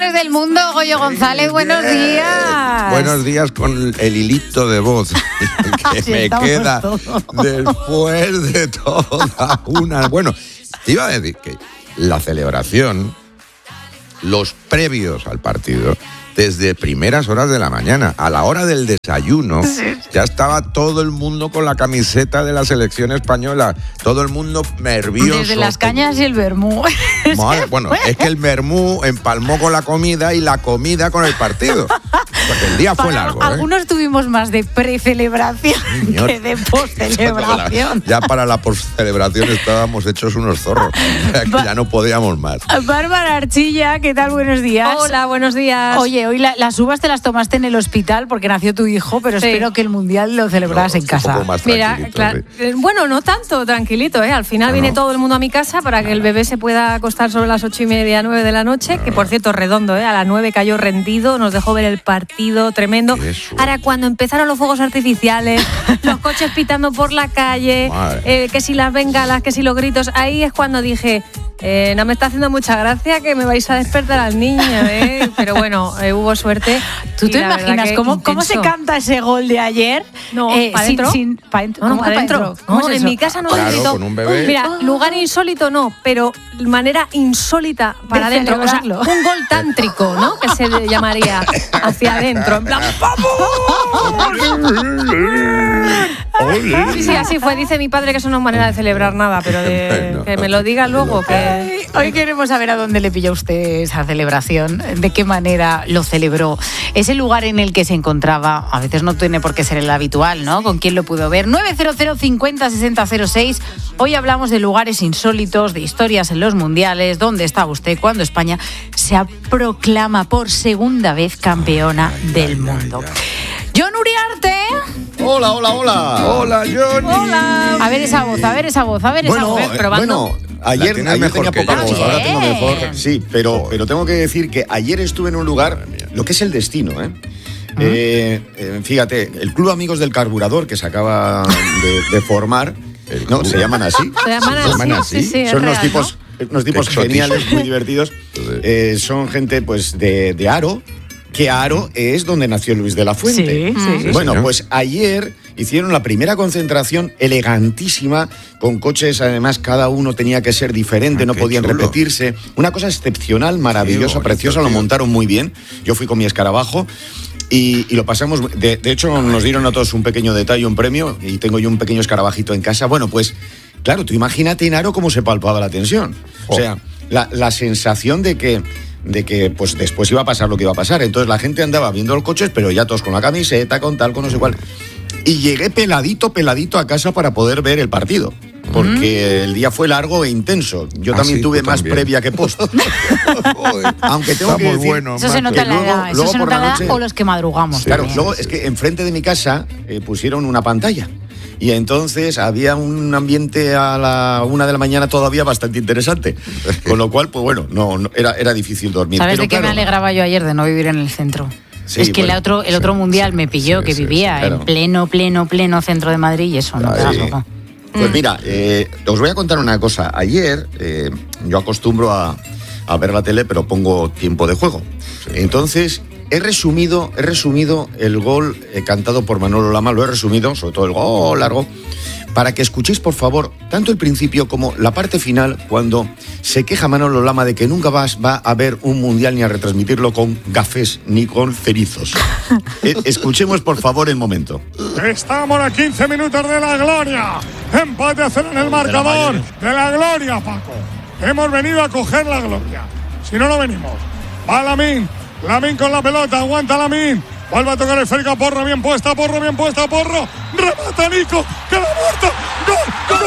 Del mundo, Goyo González, buenos días. Buenos días con el hilito de voz que me queda después de toda una... Bueno, te iba a decir que la celebración, los previos al partido, desde primeras horas de la mañana, a la hora del desayuno, ya estaba todo el mundo con la camiseta de la selección española, todo el mundo nervioso. Desde las cañas y el vermú. Bueno, es que el vermú empalmó con la comida y la comida con el partido. Porque el día fue largo. Algunos tuvimos más de precelebración que de postcelebración. Ya para la postcelebración estábamos hechos unos zorros. Ya no podíamos más. Bárbara Archilla, ¿qué tal? Buenos días. Hola, buenos días. Oye, hoy las uvas te las tomaste en el hospital porque nació tu hijo, pero espero que el Mundial lo celebraras en casa. Un poco más Mira, claro, bueno, no tanto tranquilito, Al final viene todo el mundo a mi casa para que el bebé se pueda acostar sobre las 8:30, 9 de la noche, que por cierto, redondo, A las 9 cayó rendido, nos dejó ver el partido, tremendo. Ahora, cuando empezaron los fuegos artificiales, los coches pitando por la calle, que si las bengalas, que si los gritos, ahí es cuando dije... no me está haciendo mucha gracia que me vais a despertar al niño, Pero bueno, hubo suerte. ¿Tú te imaginas cómo se canta ese gol de ayer? No, ¿para adentro? ¿Para adentro? No, en mi casa no claro, se gritó. Con un bebé. Mira, lugar insólito no, pero manera insólita para adentro. O sea, un gol tántrico, ¿no? Que se llamaría hacia adentro. En plan, Sí, así fue. Dice mi padre que eso no es manera de celebrar nada, pero que me lo diga luego. Hoy queremos saber a dónde le pilló usted esa celebración, de qué manera lo celebró, ese lugar en el que se encontraba. A veces no tiene por qué ser el habitual, ¿no? ¿Con quién lo pudo ver? 900 50 60 06. Hoy hablamos de lugares insólitos, de historias en los mundiales. ¿Dónde estaba usted cuando España se proclama por segunda vez campeona del mundo? John Uriarte. Hola. Hola, Johnny. Hola. A ver esa voz. Probando. Bueno, ayer tenía poca voz, ahora tengo mejor. Sí, pero tengo que decir que ayer estuve en un lugar, lo que es el destino, fíjate, el Club Amigos del Carburador, que se acaba de formar, no, se llaman así. Se llaman así. Sí, son real, unos tipos geniales, muy divertidos. Son gente pues de Haro, que Haro es donde nació Luis de la Fuente. Sí, bueno, pues ayer hicieron la primera concentración elegantísima, con coches, además cada uno tenía que ser diferente, no podían repetirse. Una cosa excepcional, maravillosa, preciosa, lo montaron muy bien. Yo fui con mi escarabajo y lo pasamos. De hecho, nos dieron a todos un pequeño detalle, un premio, y tengo yo un pequeño escarabajito en casa. Bueno, pues claro, tú imagínate en Haro cómo se palpaba la tensión. O sea, la sensación de que pues después iba a pasar lo que iba a pasar. Entonces la gente andaba viendo los coches, pero ya todos con la camiseta, con tal, con no sé cuál. Y llegué peladito a casa para poder ver el partido, porque el día fue largo e intenso. Yo también tuve más previa que post. Aunque tengo que decir, eso se nota en la edad, eso se nota en la edad, o los que madrugamos. Claro, luego es que enfrente de mi casa pusieron una pantalla. Y entonces había un ambiente a la 1 de la mañana todavía bastante interesante. Con lo cual, pues bueno, no era difícil dormir. ¿Sabes pero de qué me alegraba yo ayer de no vivir en el centro? Sí, es que el otro mundial me pilló, que vivía en pleno centro de Madrid, y eso no te das loco. Pues mira, os voy a contar una cosa. Ayer yo acostumbro a ver la tele, pero pongo tiempo de juego. Entonces he resumido el gol cantado por Manolo Lama, lo he resumido, sobre todo el gol largo, para que escuchéis, por favor, tanto el principio como la parte final, cuando se queja Manolo Lama de que nunca va a haber un mundial ni a retransmitirlo con gafés ni con cerizos. Escuchemos, por favor, el momento. Estamos a 15 minutos de la gloria. Empate a 0 en el marcador. De la gloria, Paco. Hemos venido a coger la gloria. Si no, no venimos. Va Lamín con la pelota, aguanta Lamín. Vuelve a tocar el esférica, Porro, bien puesta, Porro. Remata Nico, que la muerta. ¡Gol!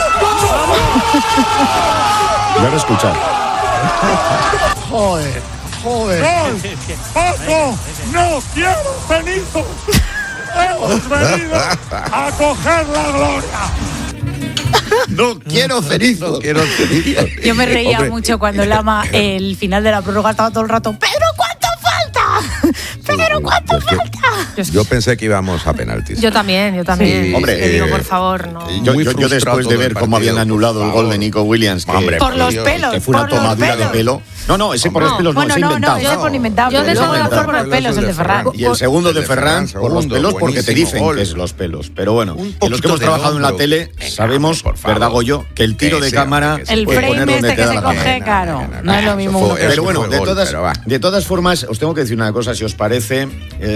Ya lo escuchad. Joder. ¡Gol! ¡Paco! ¡No quiero cenizos! ¡Hemos venido a coger la gloria! No quiero cerizos. Yo me reía mucho cuando Lama, el final de la prórroga, estaba todo el rato: ¡Pedro, cuánto falta! ¡Pedro, cuánto falta! Yo pensé que íbamos a penaltis. Yo también. Sí. Hombre, te digo, por favor, no. Yo después de ver cómo habían anulado el gol de Nico Williams, por los pelos, que fue una tomadura de pelo. No, ese por los pelos no, ese inventado. Yo por inventado. Yo de por los pelos, el de Ferran. Y el segundo de Ferran por los pelos, porque te dicen que es los pelos. Pero bueno, y los que hemos trabajado en la tele sabemos, ¿verdad, Goyo? Que el tiro de cámara, el frame este que se coge, claro, no es lo mismo. Pero bueno, de todas formas, os tengo que decir una cosa, si os parece.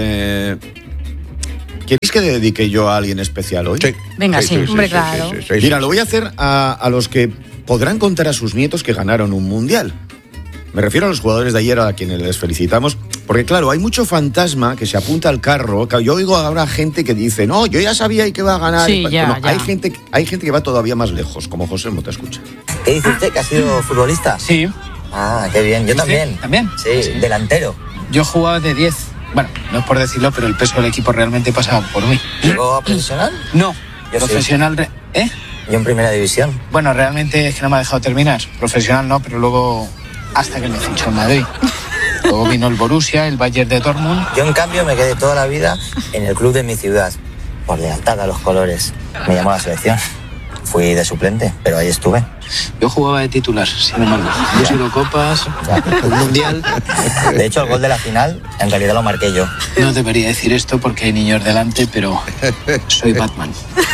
¿Queréis que dedique yo a alguien especial hoy? Sí. Venga, sí, hombre, claro. Mira, lo voy a hacer a los que podrán contar a sus nietos que ganaron un mundial. Me refiero a los jugadores de ayer a quienes les felicitamos, porque claro, hay mucho fantasma que se apunta al carro. Yo oigo ahora gente que dice, no, yo ya sabía y que va a ganar. Sí, ya. Hay gente que va todavía más lejos, como José no te escucha. ¿Qué dice usted, que ha sido futbolista? Sí. Ah, qué bien, yo también. ¿También? Sí, delantero. Yo jugaba de 10. Bueno, no es por decirlo, pero el peso del equipo realmente pasaba por mí. ¿Llegó a profesional? No, Yo profesional... ¿Eh? Yo en primera división. Bueno, realmente es que no me ha dejado terminar. Profesional no, pero luego... Hasta que me fichó en Madrid. Luego vino el Borussia, el Bayern de Dortmund. Yo, en cambio, me quedé toda la vida en el club de mi ciudad, por lealtad a los colores. Me llamó a la selección. Fui de suplente, pero ahí estuve. Yo jugaba de titular, sin embargo. Dos Eurocopas, un Mundial. De hecho, el gol de la final, en realidad lo marqué yo. No debería decir esto porque hay niños delante, pero soy Batman.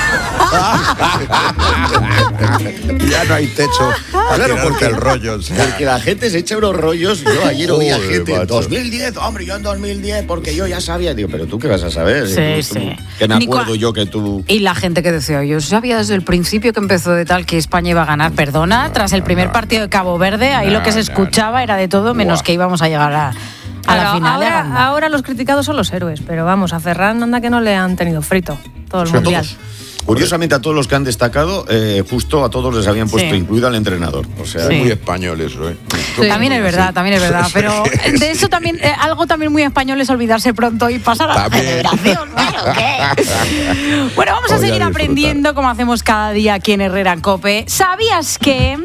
Ya no hay techo. Claro, porque el rollo. O sea. Porque la gente se echa unos rollos. Yo ayer oí a gente, macho. 2010, hombre, yo en 2010, porque yo ya sabía. Digo, pero tú qué vas a saber. Sí. Que me acuerdo yo que tú... Y la gente que decía, yo sabía desde el principio que empezó de tal que España iba a ganar. Perdona, tras el primer partido de Cabo Verde, ahí lo que se escuchaba era de todo, menos que íbamos a llegar a la final. Ahora los criticados son los héroes, pero vamos, a Ferran anda que no le han tenido frito todo el mundial. Curiosamente, a todos los que han destacado, justo a todos les habían puesto, incluido al entrenador. O sea, muy español eso, ¿eh? Sí. También es verdad. Pero de eso también, algo también muy español es olvidarse pronto y pasar a la celebración. Bueno, vamos a seguir aprendiendo como hacemos cada día aquí en Herrera en COPE. ¿Sabías que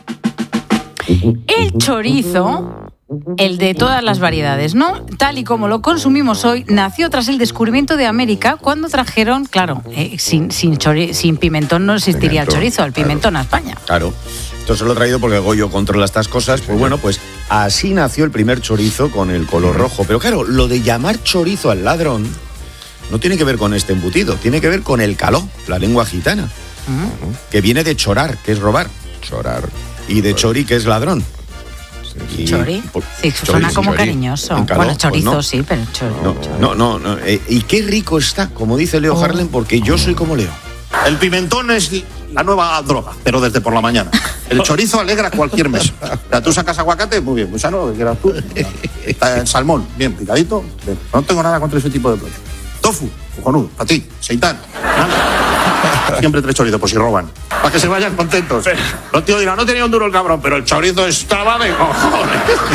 el chorizo, el de todas las variedades, ¿no? Tal y como lo consumimos hoy, nació tras el descubrimiento de América cuando trajeron, claro, sin pimentón no existiría el chorizo, el pimentón a España. Claro. Entonces lo he traído porque Goyo controla estas cosas. Pues bueno, pues así nació el primer chorizo con el color rojo. Pero claro, lo de llamar chorizo al ladrón no tiene que ver con este embutido, tiene que ver con el caló, la lengua gitana, que viene de chorar, que es robar. Chorar. Y de chori, que es ladrón. Y, ¿chori? Sí, suena como cariñoso. Caló, bueno, chorizo pues sí, pero chori. No. Y qué rico está, como dice Leo Harlem, porque yo soy como Leo. El pimentón es la nueva droga, pero desde por la mañana. El chorizo alegra cualquier mesa. O sea, tú sacas aguacate, muy bien, muy sano, lo que quieras tú. El salmón, bien picadito. Bien. No tengo nada contra ese tipo de platos. Tofu, cojonudo, para ti, seitán. Siempre 3 chorizos, por si roban. Para que se vayan contentos. Los tíos dirán, no tenía un duro el cabrón, pero el chorizo estaba de cojones.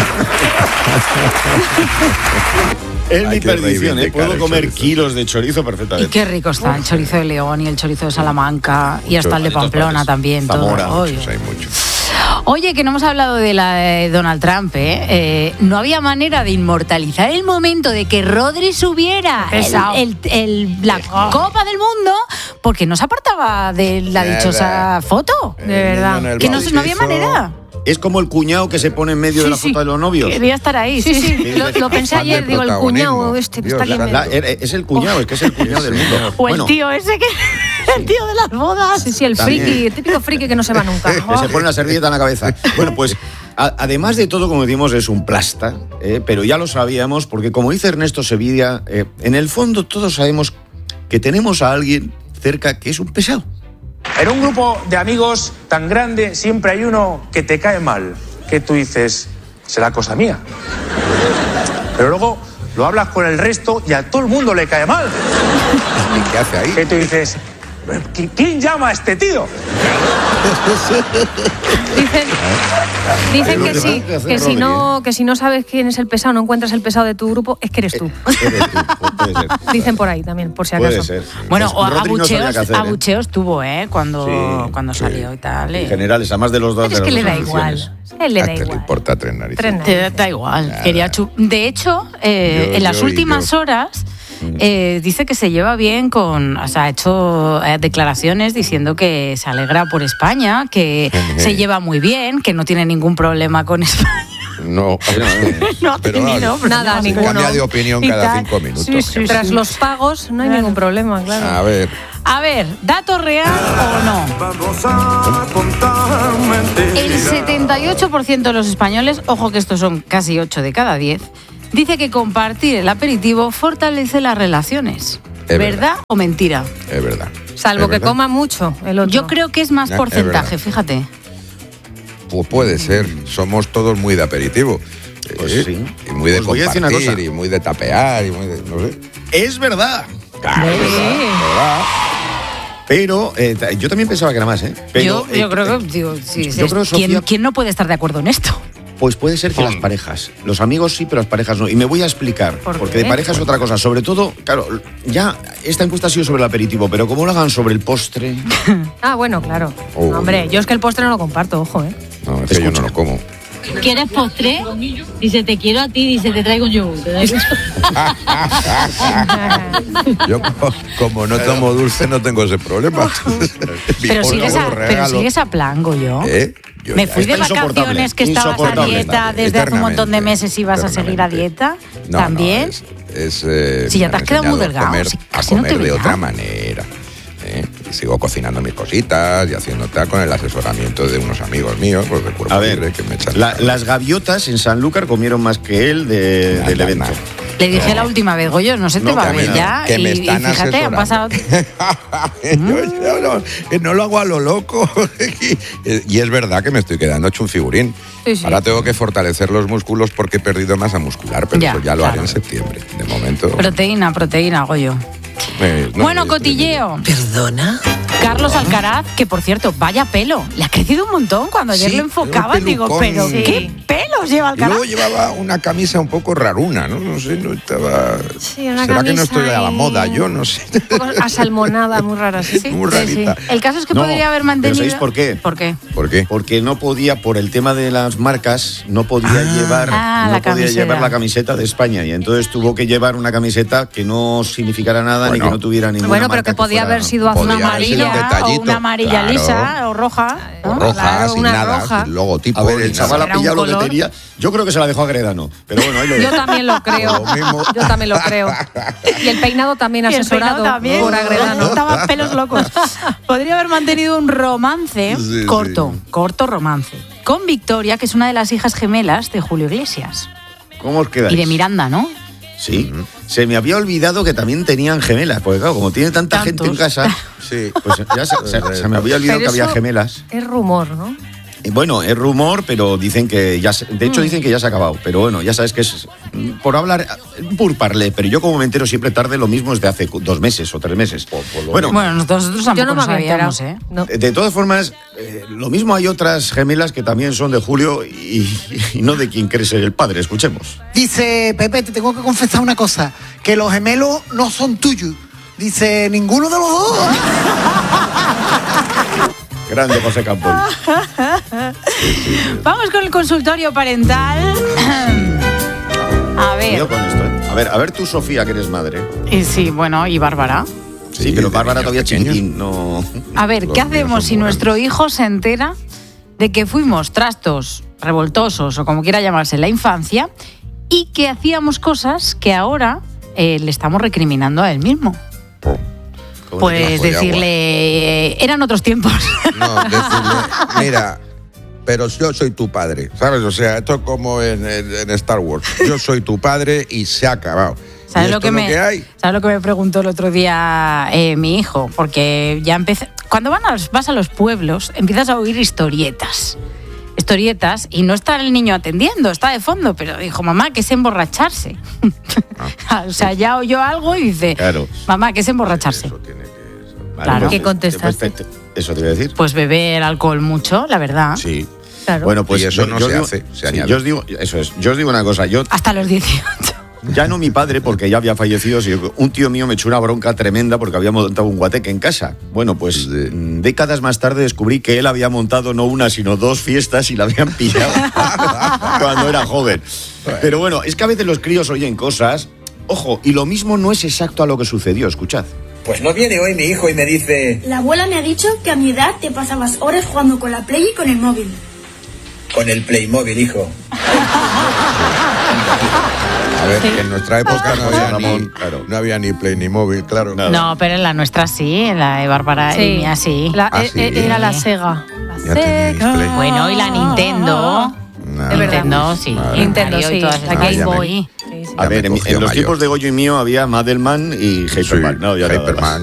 Es mi perdición, Puedo comer kilos de chorizo perfectamente. Y qué rico está el chorizo de León y el chorizo de Salamanca y hasta el de Pamplona también. Zamora, todo. Hay mucho. Oye, que no hemos hablado de la de Donald Trump, ¿eh? No había manera de inmortalizar el momento de que Rodri subiera la Copa del Mundo porque no se apartaba de la dichosa foto. De verdad. Que no había manera. Es como el cuñado que se pone en medio de la foto de los novios. Quería estar ahí, sí. Lo pensé ayer, digo, el cuñado que está aquí en medio. Es el cuñado, es que es el cuñado del mundo. O el tío ese que... El tío de las bodas. Sí, el friki, el típico friki que no se va nunca. Que se pone la servilleta en la cabeza. Bueno, pues además de todo, como decimos, es un plasta, pero ya lo sabíamos, porque como dice Ernesto Sevilla, en el fondo todos sabemos que tenemos a alguien cerca que es un pesado. En un grupo de amigos tan grande siempre hay uno que te cae mal, que tú dices, será cosa mía. Pero luego lo hablas con el resto y a todo el mundo le cae mal. ¿Y qué hace ahí? Que tú dices, ¿quién llama a este tío? Dicen que sí, que si no sabes quién es el pesado, no encuentras el pesado de tu grupo, es que eres tú. Puede ser. Dicen por ahí también, por si acaso. Puede ser. Bueno, o Rodri abucheos tuvo, cuando salió y tal. En general, además de los dos. Pero es que le da igual. Él le da igual. Le importa 3 narices. Te da igual. De hecho, en las últimas horas dice que se lleva bien ha hecho declaraciones diciendo que se alegra por España, que se lleva muy bien, que no tiene ningún problema con España. No, no ha tenido nada, ninguno. Cambia de opinión cada 5 minutos. Sí. Tras los pagos no hay ningún problema, claro. A ver, ¿dato real o no? El 78% de los españoles, ojo que estos son casi 8 de cada 10, dice que compartir el aperitivo fortalece las relaciones. ¿Verdad o mentira? Es verdad. Salvo que coma mucho el otro. Yo creo que es más porcentaje, fíjate. Pues puede ser, somos todos muy de aperitivo. Pues sí. Y muy de compartir, y muy de tapear, y muy de, no sé. Es verdad. Claro, es verdad. Pero yo también pensaba que era más, ¿eh? Pero, yo creo que, digo, sí, yo creo, Sofía, ¿quién no puede estar de acuerdo en esto? Pues puede ser que las parejas. Los amigos sí, pero las parejas no. Y me voy a explicar. Porque de pareja es otra cosa. Sobre todo, claro, ya esta encuesta ha sido sobre el aperitivo, pero como lo hagan sobre el postre... Bueno, claro. Hombre, yo es que el postre no lo comparto, ojo, ¿eh? No, es que yo no lo como. ¿Quieres postre? Dice, te quiero a ti, dice, te traigo un yogur. Yo, como no tomo dulce, no tengo ese problema. Pero sigues a plan, Goyo. Me fui de vacaciones que estabas a dieta desde hace un montón de meses y vas a seguir a dieta. No, ¿también? Si ya te has quedado muy delgado. A comer de otra manera. Y sigo cocinando mis cositas y haciendo tal con el asesoramiento de unos amigos míos, pues de cuerpo libre, que me echan. Las gaviotas en Sanlúcar comieron más que él del evento. Le dije la última vez, Goyo, no se te va a ver ya. Que me están fíjate, han pasado... no lo hago a lo loco. Y es verdad que me estoy quedando hecho un figurín. Sí. Ahora tengo que fortalecer los músculos porque he perdido masa muscular, pero eso ya lo haré en septiembre. De momento... Proteína, Goyo. Bueno, cotilleo. ¿Perdona? Carlos Alcaraz, que por cierto, vaya pelo. Le ha crecido un montón. Cuando ayer lo enfocaban, digo, pero ¿qué pelos lleva Alcaraz? Y luego llevaba una camisa un poco raruna, ¿no? No sé, no estaba... Sí, una ¿será camisa que no estoy a la moda? Yo no sé. Un poco asalmonada, muy rara, sí. Muy rarita. Sí. El caso es que podría haber mantenido... ¿Pero sabéis por qué? ¿Por qué? ¿Por qué? Porque no podía, por el tema de las marcas, no podía llevar la camiseta de España. Y entonces tuvo que llevar una camiseta que no significara nada ni que no tuviera ninguna Bueno, pero marca que podía haber sido azul amarilla o una amarilla lisa o roja. O roja, sin nada, roja. Sin logotipo. A ver, el chaval ha pillado lo que tenía. Yo creo que se la dejó a Gredano. Pero bueno, ahí lo dejo. Yo también lo creo. Yo también lo creo. Y el peinado también asesorado por Agredano. Estaban pelos locos. Podría haber mantenido un romance corto romance, con Victoria, que es una de las hijas gemelas de Julio Iglesias. ¿Cómo os quedáis? Y de Miranda, ¿no? Sí. Se me había olvidado que también tenían gemelas, porque claro, como tiene tanta gente en casa, pues ya se me había olvidado que había gemelas. Es rumor, ¿no? Bueno, es rumor, pero dicen que ya dicen que ya se ha acabado. Pero bueno, ya sabes que es por hablar, por parler. Pero yo como me entero siempre tarde lo mismo desde hace 2 meses o 3 meses. Bueno, nosotros tampoco lo sabíamos, ¿eh? No. De todas formas, lo mismo hay otras gemelas que también son de Julio y no de quien cree ser el padre. Escuchemos. Dice, Pepe, te tengo que confesar una cosa, que los gemelos no son tuyos. Dice, ninguno de los dos. Grande José Campos. Vamos con el consultorio parental. A ver. Cuidado con esto, ¿eh? A ver tú, Sofía, que eres madre. Sí, bueno, y Bárbara. Sí, pero Bárbara todavía chiquitín, no... A ver, ¿qué hacemos si nuestro hijo se entera de que fuimos trastos revoltosos o como quiera llamarse en la infancia y que hacíamos cosas que ahora le estamos recriminando a él mismo? Pues decirle, eran otros tiempos. No, decirle, mira, pero yo soy tu padre, ¿sabes? O sea, esto es como en Star Wars. Yo soy tu padre y se ha acabado. ¿Sabes lo que me preguntó el otro día mi hijo? Porque ya empecé... Cuando vas a los pueblos, empiezas a oír historietas y no está el niño atendiendo, está de fondo, pero dijo, mamá, ¿qué es emborracharse? O sea, ya oyó algo y dice, claro, mamá, ¿qué es emborracharse? Claro. ¿Qué contestaste? Eso te iba a decir. Pues beber alcohol mucho, la verdad. Sí. Claro. Bueno, pues y eso no se hace, se añade. Yo os digo, eso es. Yo os digo una cosa. Hasta los 18. Ya no mi padre, porque ya había fallecido, sino un tío mío me echó una bronca tremenda porque había montado un guateque en casa. Bueno, pues décadas más tarde descubrí que él había montado no una, sino 2 fiestas y la habían pillado cuando era joven. Pero bueno, es que a veces los críos oyen cosas Ojo, y lo mismo no es exacto a lo que sucedió, escuchad. Pues no viene hoy mi hijo y me dice... La abuela me ha dicho que a mi edad te pasabas horas jugando con la Play y con el móvil. Con el Playmobil, hijo. A ver, en nuestra época no había ni Play ni móvil, claro. No, pero en la nuestra sí, en la de Bárbara y mía sí. Era la Sega. Ya teníais Play. Bueno, y la Nintendo. De verdad. Nintendo, sí. Nintendo, sí. Y todas La esas. Game Boy. A ver, en los tiempos de Goyo y mío había Madelman y Hyperman. Sí, Hyperman.